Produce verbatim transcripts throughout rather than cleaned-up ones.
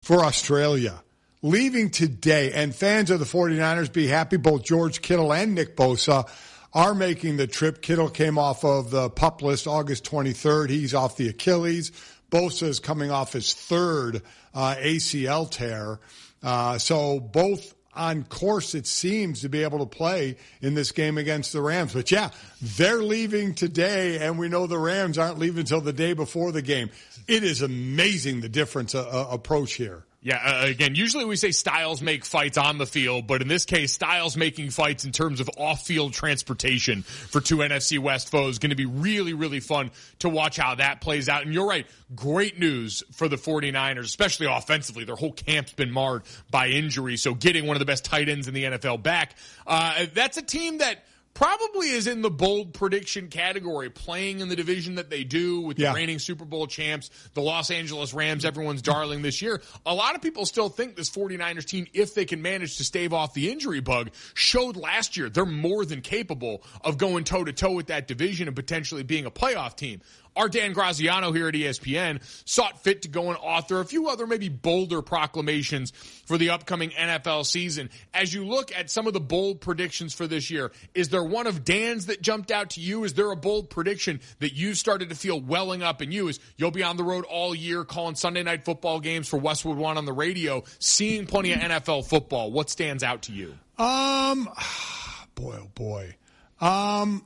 for Australia. Leaving today, and fans of the 49ers be happy. Both George Kittle and Nick Bosa are making the trip. Kittle came off of the PUP list August twenty-third. He's off the Achilles. Bosa is coming off his third uh, A C L tear. Uh, so both on course, it seems, to be able to play in this game against the Rams. But, yeah, they're leaving today, and we know the Rams aren't leaving until the day before the game. It is amazing, the difference uh, uh, approach here. Yeah, uh, again, usually we say styles make fights on the field, but in this case, styles making fights in terms of off-field transportation for two N F C West foes. Going to be really, really fun to watch how that plays out. And you're right, great news for the 49ers, especially offensively. Their whole camp's been marred by injury, so getting one of the best tight ends in the N F L back, uh, that's a team that probably is in the bold prediction category, playing in the division that they do with yeah. the reigning Super Bowl champs, the Los Angeles Rams, everyone's darling this year. A lot of people still think this 49ers team, if they can manage to stave off the injury bug, showed last year they're more than capable of going toe-to-toe with that division and potentially being a playoff team. Our Dan Graziano here at E S P N sought fit to go and author a few other maybe bolder proclamations for the upcoming N F L season. As you look at some of the bold predictions for this year, is there one of Dan's that jumped out to you? Is there a bold prediction that you started to feel welling up in you as you'll be on the road all year calling Sunday night football games for Westwood One on the radio, seeing plenty of N F L football? What stands out to you? Um, boy, oh boy. Um...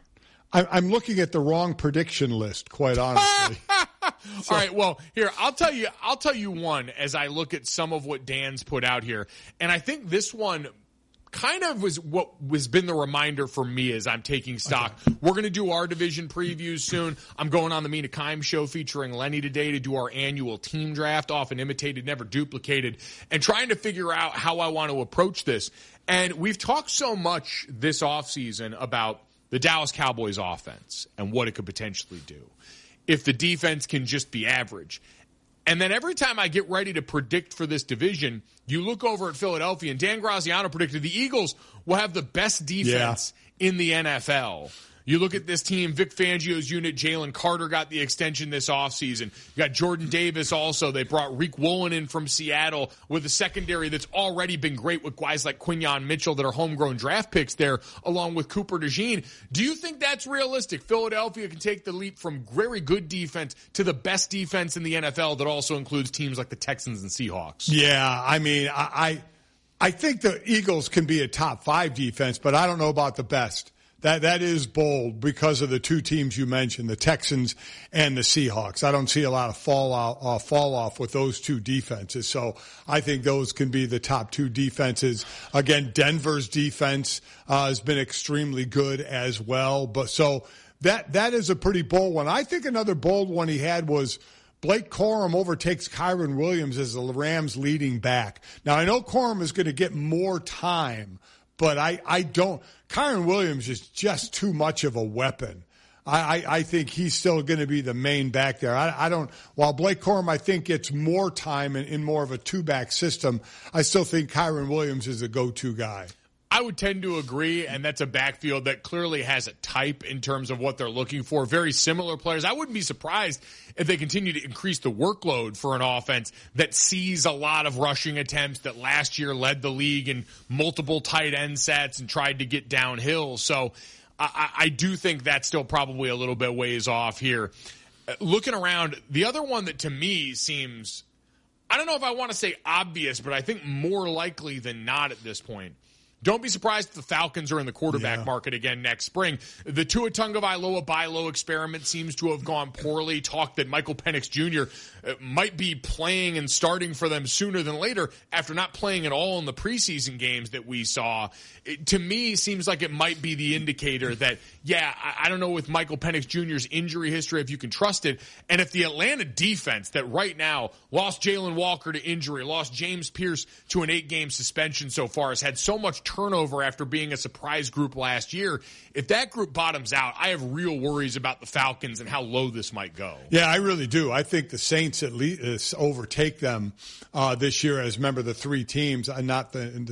I'm looking at the wrong prediction list, quite honestly. So. All right, well, here, I'll tell you, I'll tell you one as I look at some of what Dan's put out here. And I think this one kind of was what has been the reminder for me as I'm taking stock. Okay. We're going to do our division previews soon. I'm going on the Mina Kimes show featuring Lenny today to do our annual team draft, often imitated, never duplicated, and trying to figure out how I want to approach this. And we've talked so much this offseason about the Dallas Cowboys offense and what it could potentially do if the defense can just be average. And then every time I get ready to predict for this division, you look over at Philadelphia, and Dan Graziano predicted the Eagles will have the best defense yeah. in the N F L. You look at this team, Vic Fangio's unit, Jalen Carter got the extension this offseason. You got Jordan Davis also. They brought Rick Woolen in from Seattle with a secondary that's already been great with guys like Quinyon Mitchell that are homegrown draft picks there, along with Cooper DeJean. Do you think that's realistic? Philadelphia can take the leap from very good defense to the best defense in the N F L that also includes teams like the Texans and Seahawks? Yeah, I mean, I I, I think the Eagles can be a top five defense, but I don't know about the best. That that is bold because of the two teams you mentioned, the Texans and the Seahawks. I don't see a lot of fall out, uh, fall off with those two defenses. So I think those can be the top two defenses. Again, Denver's defense uh, has been extremely good as well. But so that that is a pretty bold one. I think another bold one he had was Blake Corum overtakes Kyren Williams as the Rams' leading back. Now I know Corum is going to get more time, but I I don't. Kyren Williams is just too much of a weapon. I, I, I think he's still going to be the main back there. I, I don't. While Blake Corum, I think, gets more time in, in more of a two-back system, I still think Kyren Williams is the go-to guy. I would tend to agree, and that's a backfield that clearly has a type in terms of what they're looking for. Very similar players. I wouldn't be surprised if they continue to increase the workload for an offense that sees a lot of rushing attempts, that last year led the league in multiple tight end sets and tried to get downhill. So I, I do think that's still probably a little bit ways off here. Looking around, the other one that to me seems, I don't know if I want to say obvious, but I think more likely than not at this point. Don't be surprised if the Falcons are in the quarterback yeah. market again next spring. The Tua Tagovailoa buy low experiment seems to have gone poorly. Talk that Michael Penix Junior might be playing and starting for them sooner than later after not playing at all in the preseason games that we saw. It, to me, seems like it might be the indicator that, yeah, I, I don't know with Michael Penix Junior's injury history if you can trust it. And if the Atlanta defense that right now lost Jalen Walker to injury, lost James Pierce to an eight-game suspension so far, has had so much turnover after being a surprise group last year. If that group bottoms out, I have real worries about the Falcons and how low this might go. Yeah, I really do. I think the Saints at least overtake them uh, this year as, remember, the three teams, uh, not the, the